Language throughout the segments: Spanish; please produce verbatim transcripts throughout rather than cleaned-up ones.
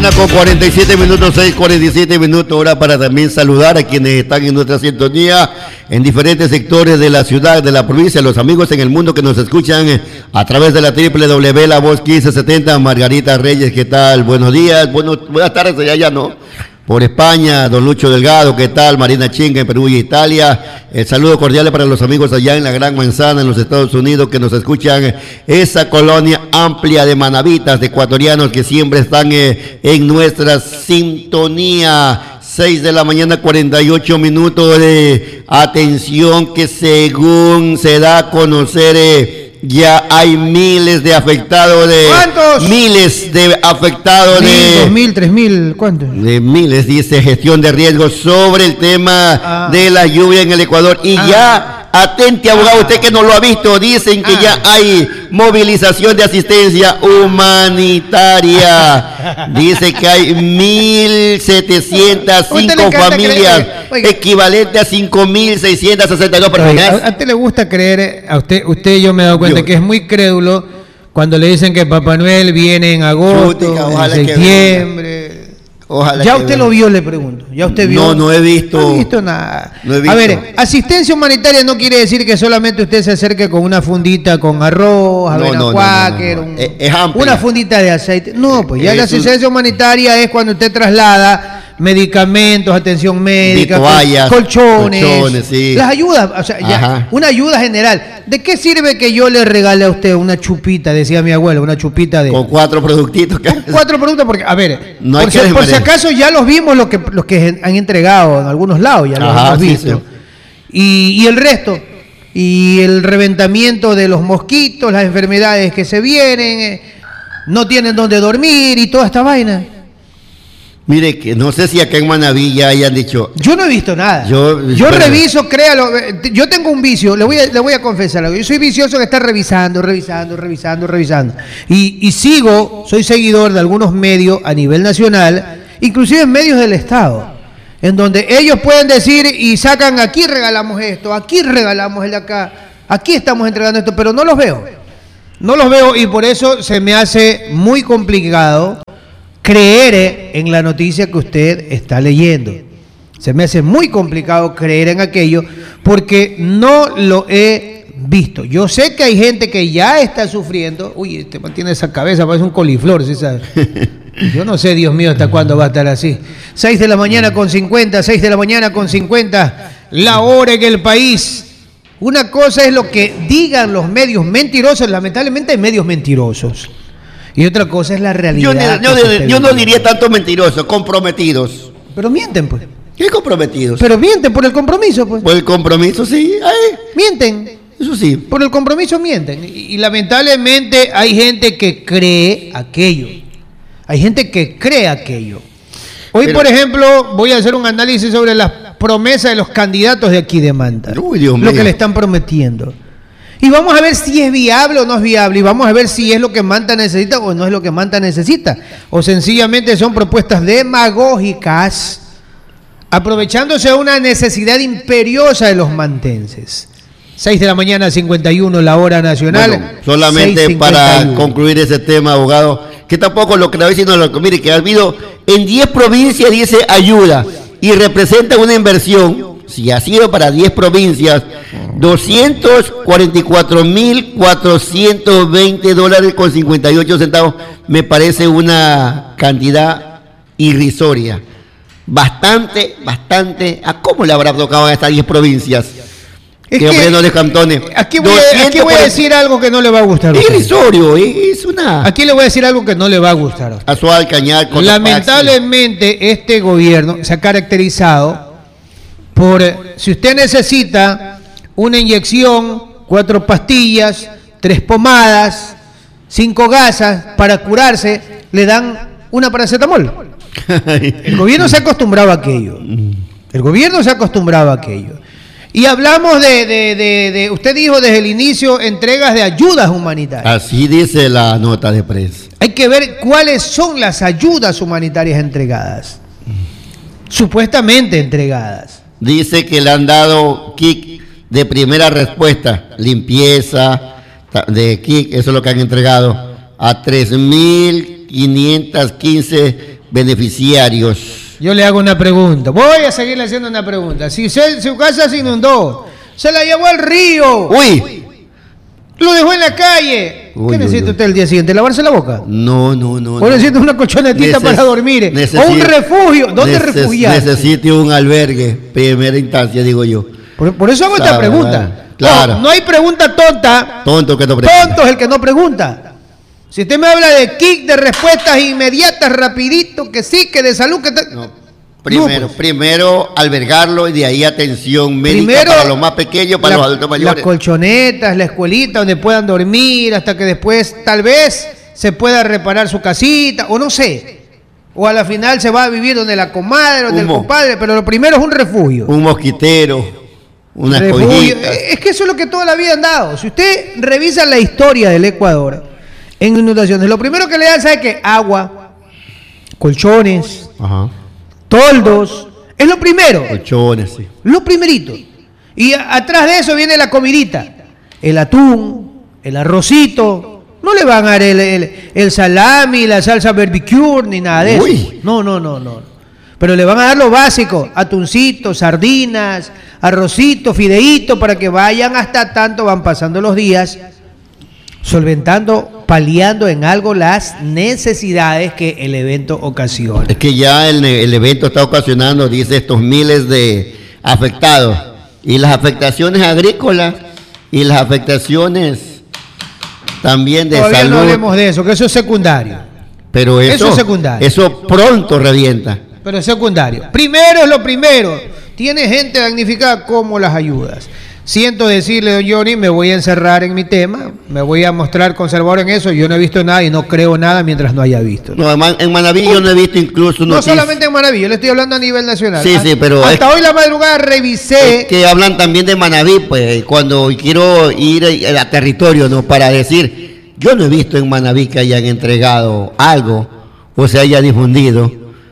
mañana con cuarenta y siete minutos, seis cuarenta y siete minutos, hora para también saludar a quienes están en nuestra sintonía en diferentes sectores de la ciudad, de la provincia, los amigos en el mundo que nos escuchan a través de la doble u doble u doble u punto la voz quince setenta. Margarita Reyes, ¿qué tal? Buenos días, bueno, buenas tardes allá, ya no. Por España, don Lucho Delgado, ¿qué tal? Marina Chinga en Perú y Italia. El saludo cordial para los amigos allá en la Gran Manzana, en los Estados Unidos, que nos escuchan. Esa colonia amplia de manavitas, de ecuatorianos que siempre están eh, en nuestra sintonía. seis de la mañana, cuarenta y ocho minutos de atención, que según se da a conocer, eh, ya hay miles de afectados de... ¿Cuántos? Miles de afectados Mil, de... dos mil, tres mil, ¿cuántos? De miles, dice gestión de riesgos sobre el tema ah. de la lluvia en el Ecuador. Y ah. ya, atente abogado, ah. usted que no lo ha visto, dicen que ah. ya hay movilización de asistencia humanitaria. Dice que hay mil setecientas cinco familias, equivalente a cinco mil seiscientas sesenta y dos personas. A usted le gusta creer, a usted, usted yo me he dado cuenta yo. que es muy crédulo cuando le dicen que Papá Noel viene en agosto, Chútica, en septiembre. Ojalá ya usted lo vio, le pregunto. ¿Ya usted vio? No, no he visto. No he visto nada. No he visto. A ver, asistencia humanitaria no quiere decir que solamente usted se acerque con una fundita con arroz, avena no, no, cuáquer, no, no, no. Un, es, es una fundita de aceite. No, pues ya es la asistencia un... humanitaria es cuando usted traslada medicamentos, atención médica, toallas, colchones, colchones sí. las ayudas, o sea, ya, una ayuda general. ¿De qué sirve que yo le regale a usted una chupita, decía mi abuelo, una chupita de... Con cuatro productitos. Con cuatro productos, porque, a ver, no por, si, por si acaso ya los vimos los que, los que han entregado en algunos lados, ya los Ajá, hemos visto. Sí, sí. Y, y el resto, y el reventamiento de los mosquitos, las enfermedades que se vienen, eh, no tienen dónde dormir y toda esta vaina. Mire, que no sé si acá en Manaví ya hayan dicho... Yo no he visto nada. Yo, yo reviso, créalo. Yo tengo un vicio, le voy a, le voy a confesar algo. Yo soy vicioso de estar revisando, revisando, revisando, revisando. Y, y sigo, soy seguidor de algunos medios a nivel nacional, inclusive medios del Estado, en donde ellos pueden decir y sacan, aquí regalamos esto, aquí regalamos el de acá, aquí estamos entregando esto, pero no los veo. No los veo y por eso se me hace muy complicado creer en la noticia que usted está leyendo. Se me hace muy complicado creer en aquello porque no lo he visto. Yo sé que hay gente que ya está sufriendo. Uy, este mantiene esa cabeza, parece un coliflor, ¿sí sabe? Yo no sé, Dios mío, hasta cuándo va a estar así. seis de la mañana con cincuenta, seis de la mañana con cincuenta, la hora en el país. Una cosa es lo que digan los medios mentirosos, lamentablemente hay medios mentirosos. Y otra cosa es la realidad. Yo, yo, yo no diría tanto mentirosos, comprometidos. Pero mienten, pues. ¿Qué comprometidos? Pero mienten por el compromiso, pues. Por el compromiso, sí. Ay. Mienten. Eso sí. Por el compromiso mienten. Y, y lamentablemente hay gente que cree aquello. Hay gente que cree aquello. Hoy, Pero, por ejemplo, voy a hacer un análisis sobre las promesas de los candidatos de aquí de Manta. Uy, Dios mío. Lo que le están prometiendo. Y vamos a ver si es viable o no es viable. Y vamos a ver si es lo que Manta necesita o no es lo que Manta necesita. O sencillamente son propuestas demagógicas, aprovechándose de una necesidad imperiosa de los mantenses. seis de la mañana, cincuenta y uno, la hora nacional. Bueno, solamente para concluir ese tema, abogado, que tampoco lo que la vez no lo mire, que ha habido en diez provincias, dice ayuda, y representa una inversión. Si ha sido para diez provincias, doscientos cuarenta y cuatro mil cuatrocientos veinte dólares con cincuenta y ocho centavos, me parece una cantidad irrisoria. Bastante, bastante. ¿A cómo le habrá tocado a estas diez provincias? Es que, que de cantones. Aquí voy, a, aquí voy a decir algo que no le va a gustar. Es irrisorio, es una... Aquí le voy a decir algo que no le va a gustar. A su Cañar. Lamentablemente, este gobierno se ha caracterizado por, si usted necesita una inyección, cuatro pastillas, tres pomadas, cinco gasas para curarse, le dan una paracetamol. El gobierno se ha acostumbrado a aquello. El gobierno se ha acostumbrado a aquello. Y hablamos de, de, de, de, usted dijo desde el inicio, entregas de ayudas humanitarias. Así dice la nota de prensa. Hay que ver cuáles son las ayudas humanitarias entregadas. Supuestamente entregadas. Dice que le han dado kit de primera respuesta, limpieza de kit, eso es lo que han entregado, a tres mil quinientas quince beneficiarios. Yo le hago una pregunta. Voy a seguirle haciendo una pregunta. Si se, su casa se inundó, se la llevó al río. Uy. Lo dejó en la calle. Uy, ¿Qué necesita uy, usted el día siguiente? ¿Lavarse la boca? No, no, no. ¿O necesita una colchonetita Neces para dormir? ¿O un refugio? ¿Dónde neces refugiarse? Necesite un albergue, primera instancia, digo yo. Por, por eso hago esta pregunta. Claro. No, no hay pregunta tonta. Tonto que no pregunta. Tonto es el que no pregunta. Si usted me habla de kick, de respuestas inmediatas, rapidito, que sí, que de salud, que... No. Primero, no, pues. primero albergarlo y de ahí atención médica primero, para los más pequeños, para la, los adultos mayores. Las colchonetas, la escuelita donde puedan dormir hasta que después tal vez se pueda reparar su casita o no sé. O a la final se va a vivir donde la comadre, donde un el compadre, pero lo primero es un refugio. Un mosquitero, una escogida. Es que eso es lo que toda la vida han dado. Si usted revisa la historia del Ecuador en inundaciones, lo primero que le dan, ¿sabe qué? Agua, colchones. Ajá. Toldos, es lo primero. Colchones, sí. Lo primerito. Y a, atrás de eso viene la comidita. El atún, el arrocito. No le van a dar el, el, el salami, la salsa barbecue, ni nada de Uy. eso. No, no, no, no. Pero le van a dar lo básico. Atuncito, sardinas, arrocito, fideíto, para que vayan hasta tanto, van pasando los días, solventando, paliando en algo las necesidades que el evento ocasiona. Es que ya el, el evento está ocasionando, dice, estos miles de afectados. Y las afectaciones agrícolas y las afectaciones también de Todavía salud. No hablemos de eso, que eso es secundario. Pero eso, eso es secundario. Eso pronto revienta. Pero es secundario. Primero es lo primero. Tiene gente damnificada, ¿cómo las ayudas? Siento decirle, don Johnny, me voy a encerrar en mi tema, me voy a mostrar conservador en eso. Yo no he visto nada y no creo nada mientras no haya visto. No, en Manaví yo no he visto incluso No noticias. Solamente en Manaví, yo le estoy hablando a nivel nacional. Sí, sí, pero... Hasta es, hoy la madrugada revisé... Es que hablan también de Manaví, pues, cuando quiero ir a, a territorio, ¿no? Para decir, yo no he visto en Manaví que hayan entregado algo o se haya difundido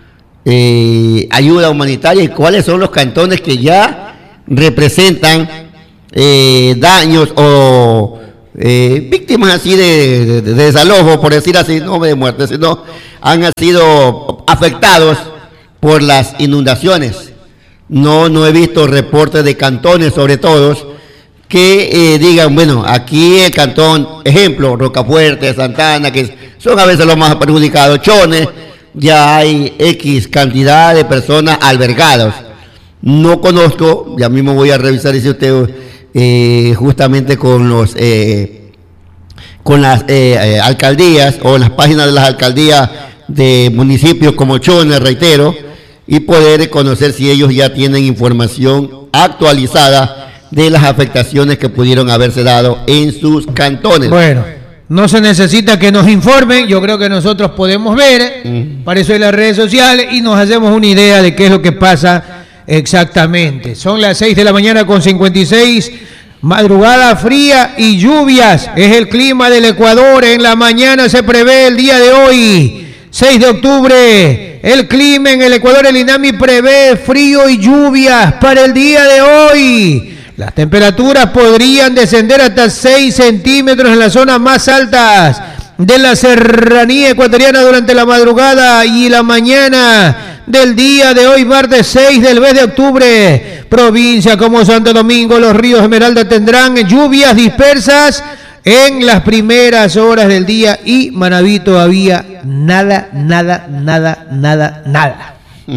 eh, ayuda humanitaria y cuáles son los cantones que ya representan Eh, daños o eh, víctimas así de, de, de desalojo, por decir así, no de muerte, sino han sido afectados por las inundaciones. No, no he visto reportes de cantones, sobre todo, que eh, digan, bueno, aquí el cantón, ejemplo, Rocafuerte, Santana, que son a veces los más perjudicados, Chones, ya hay X cantidad de personas albergadas. No conozco, ya mismo voy a revisar, dice usted, Eh, justamente con los eh, con las eh, eh, alcaldías o las páginas de las alcaldías de municipios como Chones, reitero, y poder conocer si ellos ya tienen información actualizada de las afectaciones que pudieron haberse dado en sus cantones. Bueno, no se necesita que nos informen, yo creo que nosotros podemos ver, mm. para eso hay las redes sociales y nos hacemos una idea de qué es lo que pasa. Exactamente, son las seis de la mañana con cincuenta y seis, madrugada fría y lluvias, es el clima del Ecuador, en la mañana se prevé el día de hoy, seis de octubre, el clima en el Ecuador, el INAMI prevé frío y lluvias para el día de hoy, las temperaturas podrían descender hasta seis centímetros en las zonas más altas de la serranía ecuatoriana durante la madrugada y la mañana del día de hoy, martes seis del mes de octubre. Provincia como Santo Domingo, los ríos Esmeralda tendrán lluvias dispersas en las primeras horas del día y Manaví todavía nada, nada, nada, nada, nada.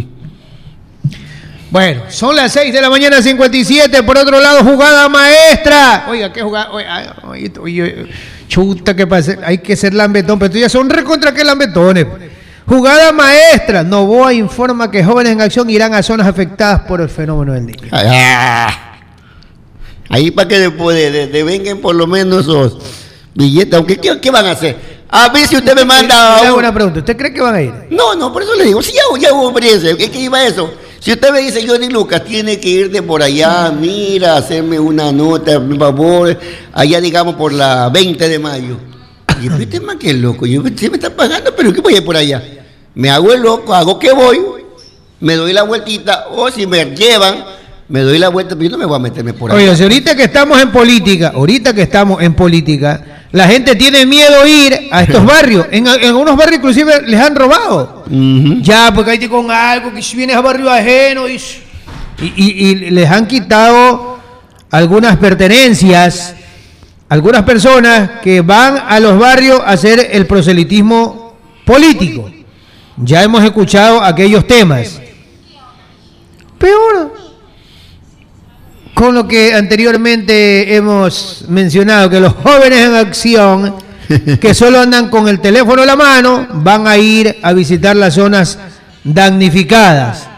Bueno, son las seis de la mañana cincuenta y siete. Por otro lado, jugada maestra. Oiga, ¿qué jugada? Oiga, oiga, oiga, chuta, ¿qué pasa? Hay que ser lambetón, pero tú ya son recontra que lambetones. Jugada maestra. Novoa informa que jóvenes en acción irán a zonas afectadas por el fenómeno del niño. Ah, ahí para que después de, de, de vengan por lo menos esos billetes. Aunque ¿qué, qué van a hacer? A ver si usted me manda... Le hago una pregunta. ¿Usted cree que van a ir? No, no, por eso le digo. Si ya, ya hubo experiencia. ¿Qué, qué iba eso? Si usted me dice, Johnny Lucas, tiene que ir de por allá, mira, hacerme una nota, por favor, allá digamos por la veinte de mayo. Y yo, este man que loco, yo, sí me está pagando, pero ¿qué voy a ir por allá? Me hago el loco, hago que voy, me doy la vueltita, o si me llevan, me doy la vuelta, pero yo no me voy a meterme por allá. Oye, si ahorita que estamos en política, ahorita que estamos en política, la gente tiene miedo a ir a estos barrios. En, en algunos barrios inclusive les han robado. Uh-huh. Ya, porque ahí te con algo, que si vienes a barrio ajeno y, y, y, y les han quitado algunas pertenencias. Algunas personas que van a los barrios a hacer el proselitismo político. Ya hemos escuchado aquellos temas. Peor, con lo que anteriormente hemos mencionado, que los jóvenes en acción, que solo andan con el teléfono en la mano, van a ir a visitar las zonas damnificadas.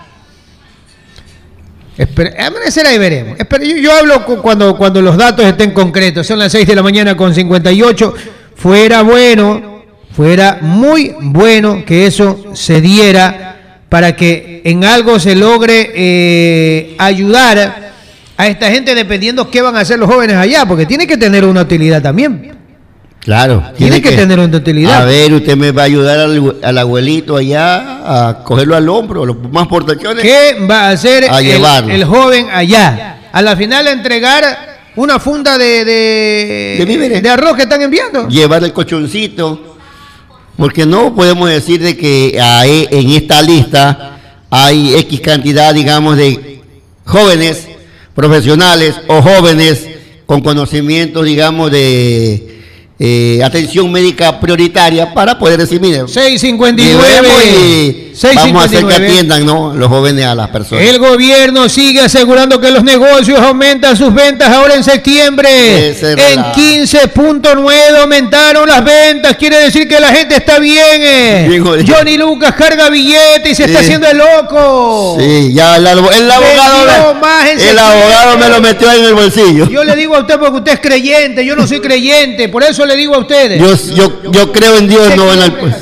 Amanecer ahí veremos. Yo, yo hablo cuando, cuando los datos estén concretos. Son las seis de la mañana con cincuenta y ocho. Fuera bueno, fuera muy bueno que eso se diera para que en algo se logre eh, ayudar a esta gente, dependiendo qué van a hacer los jóvenes allá, porque tiene que tener una utilidad también. Claro. Tiene, tiene que, que tener una utilidad. A ver, usted me va a ayudar al, al abuelito allá a cogerlo al hombro, los más portachones. ¿Qué va a hacer a el, el joven allá? A la final entregar una funda de, de, de, víveres, de arroz que están enviando. Llevar el colchoncito. Porque no podemos decir de que hay, en esta lista hay X cantidad, digamos, de jóvenes profesionales o jóvenes con conocimientos, digamos, de eh, atención médica prioritaria para poder decir, mire, seis cincuenta y nueve, vamos a hacer que atiendan, ¿no?, los jóvenes a las personas. El gobierno sigue asegurando que los negocios aumentan sus ventas ahora en septiembre. En quince punto nueve aumentaron las ventas, quiere decir que la gente está bien. Eh. bien Johnny Lucas carga billete y se sí. está haciendo el loco. Sí, ya el, el abogado, me, el abogado me lo metió ahí en el bolsillo. Yo le digo a usted porque usted es creyente, yo no soy creyente, por eso le digo a ustedes. Yo, yo, yo creo en Dios, no en el... Pues.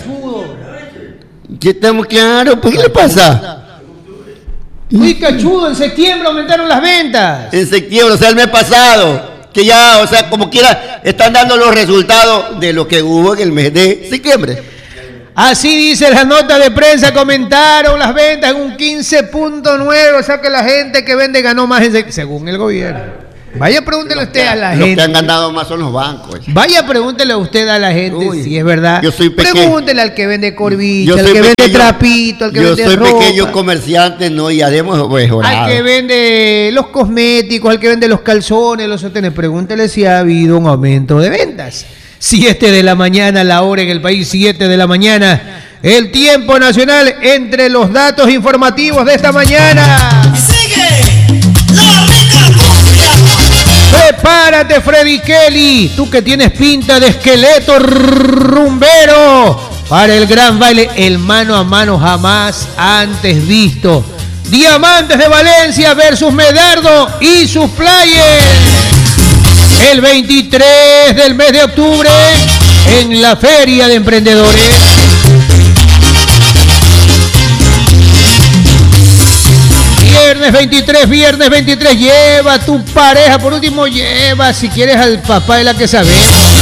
¿Qué estamos claros? ¿Por qué le pasa? Muy cachudo, en septiembre aumentaron las ventas. En septiembre, o sea, el mes pasado. Que ya, o sea, como quiera, están dando los resultados de lo que hubo en el mes de septiembre. Así dice la nota de prensa, comentaron las ventas en un quince punto nueve, o sea que la gente que vende ganó más en, según el gobierno. Vaya, pregúntele usted que, a la los gente. Los que han ganado más son los bancos. Vaya, pregúntele usted a la gente. Uy, si es verdad. Yo soy pequeño. Pregúntele al que vende corbicha, al que pequeño, vende trapito, al que yo vende ropa. Yo soy pequeño comerciante, no, y haremos mejorado. Al que vende los cosméticos, al que vende los calzones, los sostenes. Pregúntele si ha habido un aumento de ventas. siete de la mañana, la hora en el país, siete de la mañana. El tiempo nacional entre los datos informativos de esta mañana. ¡Sigue! ¡La rica cumbia! Prepárate, Freddy Kelly, tú que tienes pinta de esqueleto rumbero, para el gran baile, el mano a mano jamás antes visto. Diamantes de Valencia versus Medardo y sus players. El veintitrés del mes de octubre en la Feria de Emprendedores. Viernes veintitrés, viernes veintitrés, lleva a tu pareja, por último lleva, si quieres, al papá de la que sabe.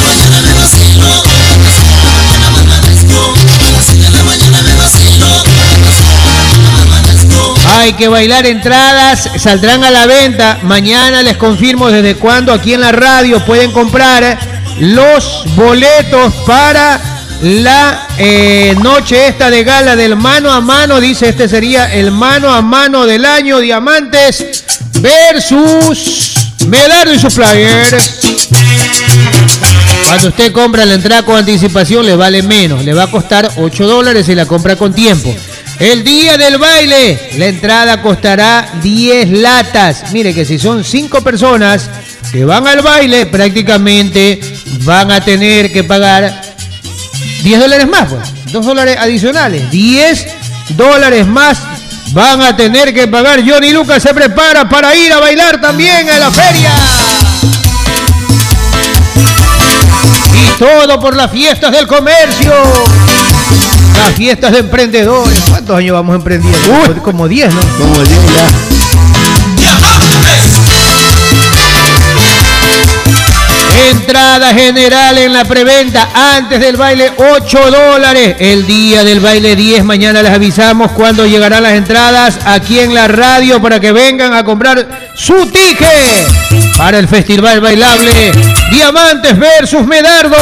Hay que bailar, entradas saldrán a la venta. Mañana les confirmo desde cuándo aquí en la radio pueden comprar los boletos para la eh, noche esta de gala del mano a mano. Dice, este sería el mano a mano del año. Diamantes versus Medardo y sus players. Cuando usted compra la entrada con anticipación le vale menos, le va a costar ocho dólares si la compra con tiempo. El día del baile, la entrada costará diez latas. Mire que si son cinco personas que van al baile, prácticamente van a tener que pagar diez dólares más, pues, dos dólares adicionales, diez dólares más van a tener que pagar. Johnny Lucas se prepara para ir a bailar también a la feria. Y todo por las fiestas del comercio. Las fiestas de emprendedores. ¿Cuántos años vamos emprendiendo? Uy, como diez, ¿no? Como diez ya. Entrada general en la preventa antes del baile, ocho dólares. El día del baile, diez. Mañana les avisamos cuándo llegarán las entradas aquí en la radio para que vengan a comprar su ticket para el Festival Bailable Diamantes versus Medardo.